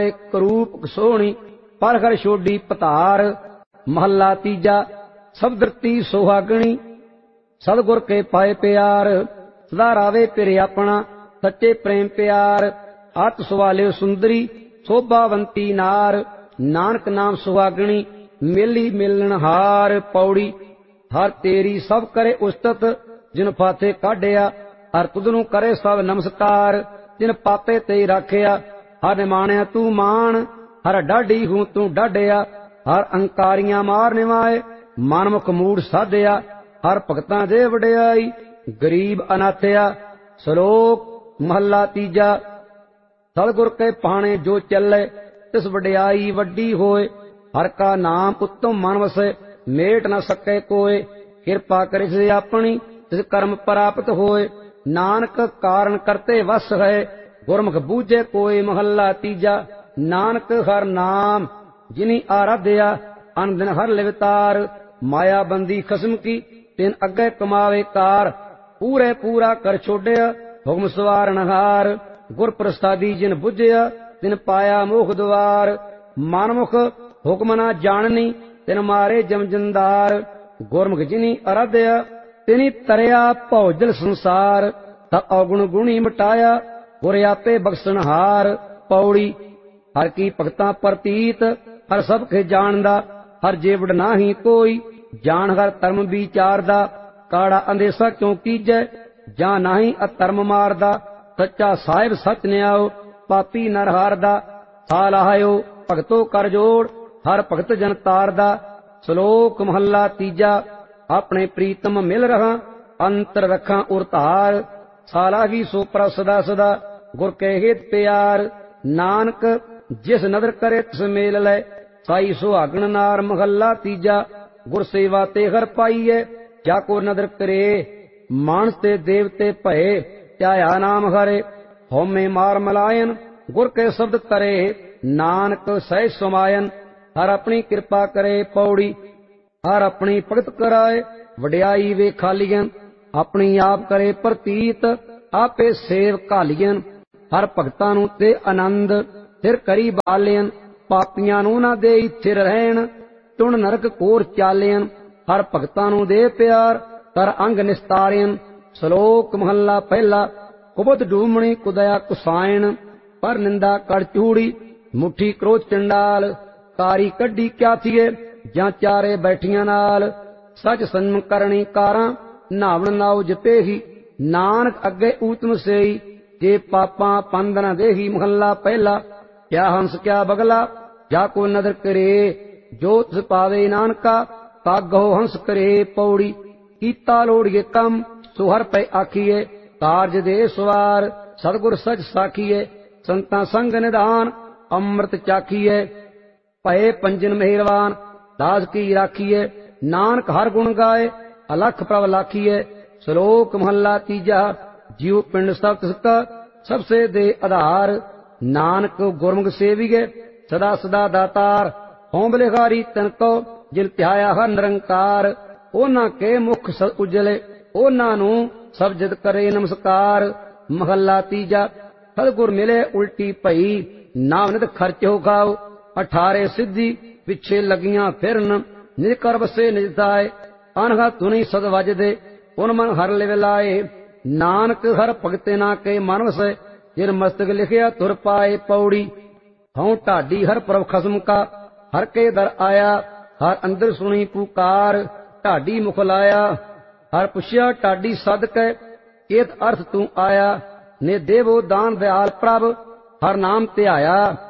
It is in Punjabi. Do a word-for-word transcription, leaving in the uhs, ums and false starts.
ਕਰੂਪ ਸੋਹਣੀ ਪਰ ਹਰ ਛੋਡੀ ਪਤਾਰ। ਮਹੱਲਾ ਤੀਜਾ। ਸਭ ਦਰਤੀ ਸੁਹਾਗਣੀ ਸਤਿਗੁਰ ਕੇ ਪਾਏ ਪਿਆਰ। ਸਦਾ ਰਾਵੇ ਪਿਰ ਆਪਣਾ ਸੱਚੇ ਪ੍ਰੇਮ ਪਿਆਰ। ਅਤ ਸਵਾਲਿਓ ਸੁੰਦਰੀ ਸੋਭਾਵੰਤੀ ਨਾਰ। ਨਾਨਕ ਨਾਮ ਸੁਹਾਗਣੀ ਮੇਲੀ ਮਿਲਣ ਹਾਰ। ਪੌੜੀ। ਹਰ ਤੇਰੀ ਸਭ ਕਰੇ ਉਸਤਤ ਜਿਨ ਫਾਥੇ ਕਾਢਿਆ। ਹਰ ਤੁਧ ਨੂੰ ਕਰੇ ਸਭ ਨਮਸਕਾਰ ਜਿਨ ਪਾਪੇ ਤੇ ਰਾਖਿਆ। ਹਰ ਨਿਮਾਣਿਆ ਤੂੰ ਮਾਣ ਹਰ ਡਾਢੀ ਹੂੰ ਤੂੰ ਡਾਢਿਆ। ਹਰ ਅੰਕਾਰੀਆਂ ਮਾਰ ਨਿਵਾਏ ਮਨਮੁਖ ਮੂੜ ਸਾਧਿਆ। ਹਰ ਭਗਤਾਂ ਦੇ ਵਡਿਆਈ ਗਰੀਬ ਅਨਾਥਿਆ। ਸ਼ਲੋਕ ਮਹੱਲਾ ਤੀਜਾ। ਸਤਿਗੁਰ ਕੇ ਭਾਣੇ ਜੋ ਚੱਲੇ ਤਿਸ ਵਡਿਆਈ ਵੱਡੀ ਹੋਏ। ਹਰ ਕਾ ਨਾਮ ਉੱਤਮ ਮਨ ਵਸੈ ਮੇਟ ਨ ਸਕੇ ਕੋਏ। ਕਿਰਪਾ ਕਰਿ ਸੇ ਆਪਣੀ ਤਿਸ ਕਰਮ ਪ੍ਰਾਪਤ ਹੋਏ। ਨਾਨਕ ਕਾਰਨ ਕਰਤੇ ਵਸ ਹੈ ਗੁਰਮੁਖ ਬੂਝੇ ਕੋਏ। ਮਹੱਲਾ ਤੀਜਾ। ਨਾਨਕ ਹਰ ਨਾਮ ਜਿਨੀ ਆਰਾਧਿਆ ਅਨ ਦਿਨ ਹਰ ਲਿਵਤਾਰ। ਮਾਇਆ ਬੰਦੀ ਖਸਮ ਕੀ ਤਿਨ ਅੱਗੇ ਕਮਾਵੇ ਕਾਰ। ਪੂਰੇ ਪੂਰਾ ਕਰ ਛੋਡਿਆ ਹੁਕਮ ਸਵਾਰਨ ਹਾਰ। ਗੁਰ ਪ੍ਰਸਾਦੀ ਜਿਨ ਬੁਝਿਆ ਤਿਨ ਪਾਇਆ ਮੋਖ ਦੁਆਰ। ਮਨਮੁਖ ਹੁਕਮ ਨਾ ਜਾਣਨੀ ਤਿਨ ਮਾਰੇ ਜਮ ਜੰਦਾਰ। ਗੁਰਮੁਖ ਜਿਨੀ ਅਰਾਧਿਆ ਤਿਨੀ ਤਰਿਆ ਭੌਜਲ ਸੰਸਾਰ। ਤਾ ਔਗੁਣ ਗੁਣੀ ਮਟਾਇਆ ਗੁਰ ਆਪੇ ਬਖਸ਼ਣਹਾਰ। ਪੌੜੀ। ਹਰ ਕੀ ਭਗਤਾਂ ਪ੍ਰਤੀਤ ਹਰ ਸਭ ਕੇ ਜਾਣਦਾ। ਹਰ ਜੇਵੜ ਨਾਹੀ ਕੋਈ ਜਾਣ ਹਰ ਧਰਮ ਵਿਚਾਰਦਾ। ਕਾੜਾ ਅੰਦੇਸਾ ਕਿਉ ਕੀਜੈ ਜਾਂ ਨਾਹੀ ਅਧਰਮ ਮਾਰਦਾ। ਸੱਚਾ ਸਾਹਿਬ ਸਚ ਨਿਆਓ ਪਾਪੀ ਨਰ ਹਾਰਦਾ। ਸਾ ਲਾਹਿਓ ਭਗਤੋ ਕਰ ਜੋੜ ਹਰ ਭਗਤ ਜਨ ਤਾਰਦਾ। ਸ਼ਲੋਕ ਮਹੱਲਾ ਤੀਜਾ। ਆਪਣੇ ਪ੍ਰੀਤਮ ਮਿਲ ਰਹਾ ਅੰਤਰ ਰੱਖਾਂ ਉਰ ਧਾਰ। ਸਾਲਾਹੀ ਸੋ ਪਰ ਸਦਾ ਸਦਾ ਗੁਰ ਕੇ ਹਿਤ ਪਿਆਰ। ਨਾਨਕ ਜਿਸ ਨਦਰ ਕਰੇ ਤਿਸ ਮੇਲ ਲੈ ਸਾਈ ਸੁਹਾਗਣ ਨਾਰ। ਮਹੱਲਾ ਤੀਜਾ। ਗੁਰ ਸੇਵਾ ਤੇ ਹਰ ਪਾਈਐ ਜਾ ਕੋ ਨਦਰ ਕਰੇ। ਮਾਨਸ ਤੇ ਦੇਵਤੇ ਭਏ ਧਿਆਇਆ ਨਾਮ ਹਰੇ। ਹਉਮੈ ਮਾਰ ਮਲਾਇਨ ਗੁਰ ਕੇ ਸ਼ਬਦ ਤਰੇ। ਨਾਨਕ ਸਹਿ ਸਮਾਇਨ ਹਰ ਆਪਣੀ ਕਿਰਪਾ ਕਰੇ। ਪੌੜੀ। ਹਰ ਆਪਣੀ ਭਗਤ ਕਰਾਏ ਵਡਿਆਈ ਵੇ ਖਾਲੀਅਨ। ਆਪਣੀ ਆਪ ਕਰੇ ਪ੍ਰਤੀਤ ਆਪੇ ਸੇਵ ਘਾਲੀਅਨ। ਹਰ ਭਗਤਾਂ ਨੂੰ ਤੇ ਆਨੰਦ ਫਿਰ ਕਰੀ ਬਾਲਿਅਨ। ਪਾਪੀਆਂ ਨੂੰ ਨਾ ਦੇਈ ਥਿਰ ਰਹਿਣ ਟੁਣ ਨਰਕ ਕੋਰ ਚਾਲਿਅਨ। ਹਰ ਭਗਤਾਂ ਨੂੰ ਦੇ ਪਿਆਰ ਕਰ ਅੰਗ ਨਿਸਤਾਰਿਅਨ। ਸ਼ਲੋਕ ਮਹੱਲਾ ਪਹਿਲਾ। ਕੁਬਦ ਡੂਮਣੀ ਕੁਦਇਆ ਕੁਸਾਇਣ ਪਰ ਨਿੰਦਾ ਕੜ ਚੂੜੀ। ਮੁੱਠੀ ਕ੍ਰੋਧ ਚੰਡਾਲ ਕਾਰੀ ਕੱਢੀ ਕਿਆ ਥੀਏ ਜਾਂ ਚਾਰੇ ਬੈਠੀਆਂ ਨਾਲ। ਸਚ ਸੰਮ ਕਰਨੀ ਕਾਰਾਂ ਨਾਵਣ ਨਾਉ ਜਪੇਹੀ। ਨਾਨਕ ਅੱਗੇ ਊਤਮ ਸੇਈ ਜੇ ਪਾਪਾਂ ਪੰਦ ਨ ਦੇਹੀ। ਮਹੱਲਾ ਪਹਿਲਾ। ਕਿਆ ਹੰਸ ਕਿਆ ਬਗਲਾ ਜਾ ਕੋ ਨਦਰ ਕਰੇ। ਜੋ ਤਿਸ ਪਾਵੇ ਨਾਨਕਾ ਕਾਗਹੁ ਹੰਸ ਕਰੇ। ਪੌੜੀ। ਕੀਤਾ ਲੋੜੀਏ ਕੰਮ ਸੋ ਹਰ ਪੈ ਆਖੀਏ। ਕਾਰਜ ਦੇ ਸਵਾਰ ਸਤਿਗੁਰ ਸਚ ਸਾਖੀਏ। ਸੰਤਾਂ ਸੰਗ ਨਿਧਾਨ ਅੰਮ੍ਰਿਤ ਚਾਖੀਏ। ਭਏ ਪੰਜਨ ਮਿਹਰਬਾਨ ਦਾਸ ਕੀ ਰਾਖੀਏ। ਨਾਨਕ ਹਰ ਗੁਣ ਗਾਏ ਅਲਖ ਪ੍ਰਭ ਲਾਖੀਏ। ਸ਼ਲੋਕ ਮਹੱਲਾ ਤੀਜਾ। ਜਿਉ ਪਿੰਡ ਸਭ ਤਿਸ ਕਾ ਸਭ ਸੇ ਦੇ ਆਧਾਰ। ਨਾਨਕ ਗੁਰਮੁਖ ਸੇਵੀਏ ਸਦਾ ਸਦਾ ਦਾਤਾਰ। ਹਉ ਬਲਿਹਾਰੀ ਤਨ ਕੋ ਜਿਨ ਧਿਆਇਆ ਹਰ ਨਿਰੰਕਾਰ। ਉਹਨਾਂ ਕੇ ਮੁਖ ਸਦ ਉਜਲੇ ਉਹਨਾਂ ਨੂੰ ਸਭ ਜਿਤ ਕਰੇ ਨਮਸਕਾਰ। ਮਹੱਲਾ ਤੀਜਾ। ਸਤਿਗੁਰ ਮਿਲੇ ਉਲਟੀ ਭਈ ਨਾਮ ਨਿਤ ਖਰਚ ਹੋ ਖਾਓ। ਅਠਾਰੇ ਸਿੱਧੀ ਪਿੱਛੇ ਲੱਗੀਆਂ ਫਿਰਨ ਨਿਜ ਕਰ ਬਸੇ ਨਿਜ ਥਾਏ। ਅਨਹਾ ਧੁਨੀ ਸਦ ਵੱਜਦੇ ਉਨ ਮਨ ਹਰ ਲਿਵ ਲਾਏ। ਨਾਨਕ ਹਰ ਭਗਤੇ ਨਾ ਕੇ ਮਨ ਵਸੈ ਜਿਨ ਮਸਤਕ ਲਿਖਿਆ ਤੁਰ ਪਾਏ। ਪੌੜੀ। ਹਉ ਢਾਡੀ ਹਰ ਪ੍ਰਭ ਖਸਮ ਕਾ ਹਰ ਕੇ ਦਰ ਆਇਆ। ਹਰ ਅੰਦਰ ਸੁਣੀ ਪੁਕਾਰ ਢਾਡੀ ਮੁਖ ਲਾਇਆ। ਹਰ ਪੁੱਛਿਆ ਢਾਡੀ ਸਦ ਕੈ ਕੇਤ ਅਰਥ ਤੂੰ ਆਇਆ। ਨੇ ਦੇਵੋ ਦਾਨ ਦਿਆਲ ਪ੍ਰਭ ਹਰ ਨਾਮ ਧਿਆਇਆ।